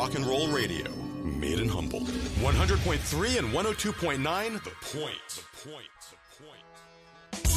rock and roll radio. Made in Humboldt. 100.3 and 102.9, The Point. The Point. The Point.